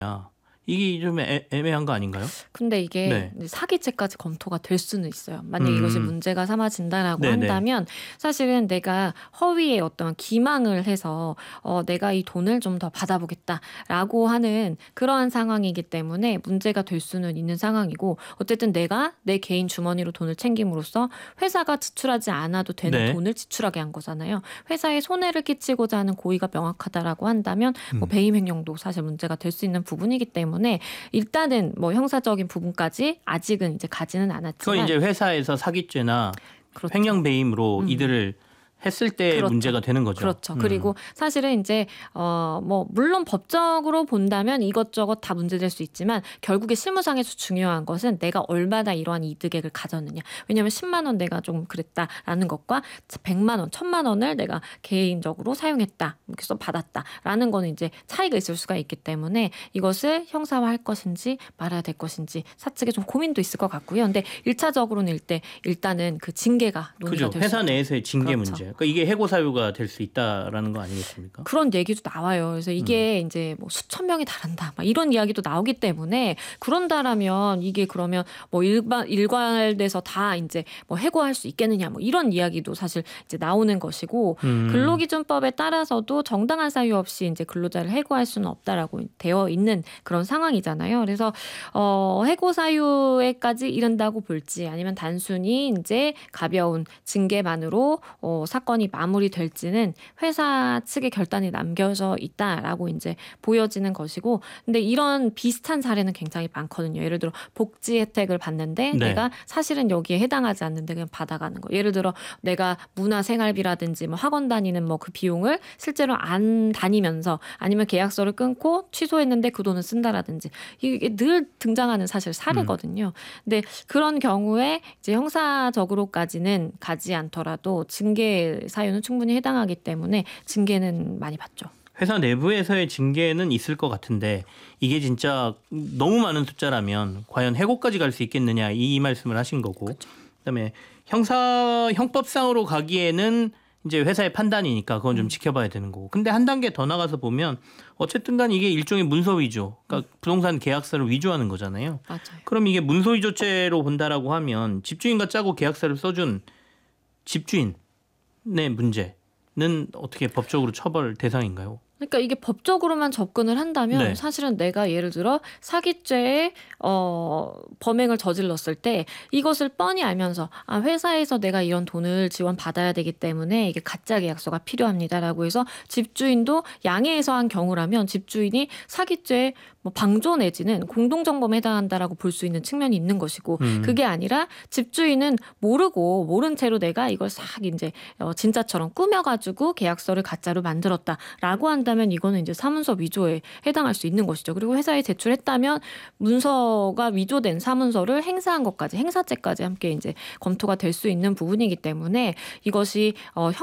이게 좀 애매한 거 아닌가요? 근데 이게 네. 사기죄까지 검토가 될 수는 있어요. 만약에 이것이 문제가 삼아진다라고 네네. 한다면 사실은 내가 허위의 어떤 기망을 해서 내가 이 돈을 좀 더 받아보겠다라고 하는 그러한 상황이기 때문에 문제가 될 수는 있는 상황이고, 어쨌든 내가 내 개인 주머니로 돈을 챙김으로써 회사가 지출하지 않아도 되는 네. 돈을 지출하게 한 거잖아요. 회사에 손해를 끼치고자 하는 고의가 명확하다라고 한다면 뭐 배임 횡령도 사실 문제가 될 수 있는 부분이기 때문에 일단은 뭐 형사적인 부분까지 아직은 이제 가지는 않았지만, 그건 이제 회사에서 사기죄나 그렇죠. 횡령 배임으로 이들을 했을 때 그렇죠. 문제가 되는 거죠. 그렇죠. 그리고 사실은 이제 뭐 물론 법적으로 본다면 이것저것 다 문제될 수 있지만 결국에 실무상에서 중요한 것은 내가 얼마나 이러한 이득액을 가졌느냐. 왜냐하면 10만 원 내가 좀 그랬다라는 것과 100만 원, 1000만 원을 내가 개인적으로 사용했다, 그래서 받았다라는 거는 이제 차이가 있을 수가 있기 때문에 이것을 형사화할 것인지 말아야 될 것인지 사측에 좀 고민도 있을 것 같고요. 근데 1차적으로는 일단은 그 징계가 논의가 그죠. 될 수 있죠. 회사 내에서의 징계 그렇죠. 문제. 그러니까 이게 해고 사유가 될 수 있다라는 거 아니겠습니까? 그런 얘기도 나와요. 그래서 이게 이제 뭐 수천 명이 다른다, 막 이런 이야기도 나오기 때문에 그런다라면 이게 그러면 뭐 일괄돼서 다 이제 뭐 해고할 수 있겠느냐, 뭐 이런 이야기도 사실 이제 나오는 것이고, 근로기준법에 따라서도 정당한 사유 없이 이제 근로자를 해고할 수는 없다라고 되어 있는 그런 상황이잖아요. 그래서 해고 사유에까지 이른다고 볼지 아니면 단순히 이제 가벼운 징계만으로 사건이 마무리될지는 회사 측의 결단이 남겨져 있다라고 이제 보여지는 것이고, 근데 이런 비슷한 사례는 굉장히 많거든요. 예를 들어 복지 혜택을 받는데 내가 사실은 여기에 해당하지 않는데 그냥 받아가는 거. 예를 들어 내가 문화생활비라든지 뭐 학원 다니는 뭐 그 비용을 실제로 안 다니면서 아니면 계약서를 끊고 취소했는데 그 돈을 쓴다라든지, 이게 늘 등장하는 사실 사례거든요. 근데 그런 경우에 이제 형사적으로까지는 가지 않더라도 징계 사유는 충분히 해당하기 때문에 징계는 많이 받죠. 회사 내부에서의 징계는 있을 것 같은데 이게 진짜 너무 많은 숫자라면 과연 해고까지 갈 수 있겠느냐, 이 말씀을 하신 거고. 그렇죠. 그다음에 형법상으로 가기에는 이제 회사의 판단이니까 그건 좀 지켜봐야 되는 거고. 근데 한 단계 더 나가서 보면 어쨌든 간 이게 일종의 문서 위조, 그러니까 부동산 계약서를 위조하는 거잖아요. 맞아요. 그럼 이게 문서 위조죄로 본다라고 하면 집주인과 짜고 계약서를 써준 집주인의 문제는 어떻게 법적으로 처벌 대상인가요? 그러니까 이게 법적으로만 접근을 한다면 사실은 내가 예를 들어 사기죄에 범행을 저질렀을 때 이것을 뻔히 알면서 회사에서 내가 이런 돈을 지원받아야 되기 때문에 이게 가짜 계약서가 필요합니다라고 해서 집주인도 양해해서 한 경우라면 집주인이 사기죄에 뭐 방조 내지는 공동정범에 해당한다라고 볼 수 있는 측면이 있는 것이고, 그게 아니라 집주인은 모른 채로 내가 이걸 싹 이제 진짜처럼 꾸며가지고 계약서를 가짜로 만들었다라고 한다면 이거는 이제 사문서 위조에 해당할 수 있는 것이죠. 그리고 회사에 제출했다면 문서가 위조된 사문서를 행사한 것까지, 행사죄까지 함께 이제 검토가 될 수 있는 부분이기 때문에 이것이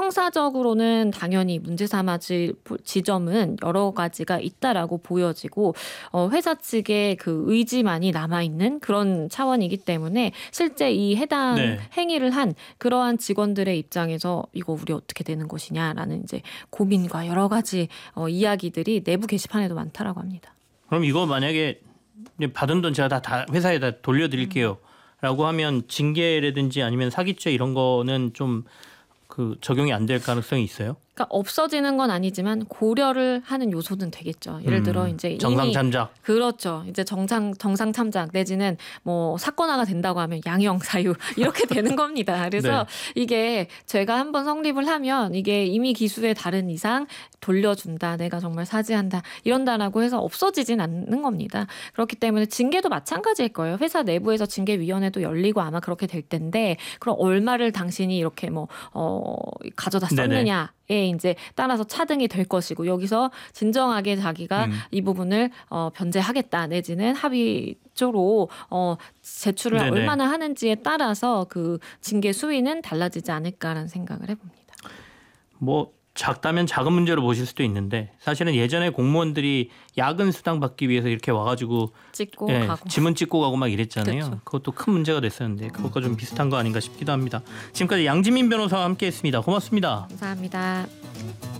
형사적으로는 당연히 문제 삼아질 지점은 여러 가지가 있다라고 보여지고, 회사 측의 그 의지만이 남아있는 그런 차원이기 때문에 실제 이 해당 행위를 한 그러한 직원들의 입장에서 이거 우리 어떻게 되는 것이냐라는 이제 고민과 여러 가지 이야기들이 내부 게시판에도 많다라고 합니다. 그럼 이거 만약에 받은 돈 제가 다 회사에 다 돌려드릴게요 라고 하면 징계라든지 아니면 사기죄 이런 거는 좀 그 적용이 안 될 가능성이 있어요? 그러니까 없어지는 건 아니지만 고려를 하는 요소는 되겠죠. 예를 들어 이제 정상 참작. 그렇죠. 이제 정상 참작 내지는 뭐 사건화가 된다고 하면 양형 사유 이렇게 되는 겁니다. 그래서 이게 죄가 한번 성립을 하면 이게 이미 기수에 다른 이상 돌려준다, 내가 정말 사죄한다 이런다라고 해서 없어지진 않는 겁니다. 그렇기 때문에 징계도 마찬가지일 거예요. 회사 내부에서 징계위원회도 열리고 아마 그렇게 될 텐데, 그럼 얼마를 당신이 이렇게 뭐 가져다 썼느냐 에 이제 따라서 차등이 될 것이고, 여기서 진정하게 자기가 이 부분을 변제하겠다 내지는 합의조로 제출을 얼마나 하는지에 따라서 그 징계 수위는 달라지지 않을까라는 생각을 해봅니다. 뭐 작다면 작은 문제로 보실 수도 있는데 사실은 예전에 공무원들이 야근 수당 받기 위해서 이렇게 와가지고 찍고 가고 지문 찍고 가고 막 이랬잖아요. 그렇죠. 그것도 큰 문제가 됐었는데 그것과 좀 비슷한 거 아닌가 싶기도 합니다. 지금까지 양지민 변호사와 함께했습니다. 고맙습니다. 감사합니다.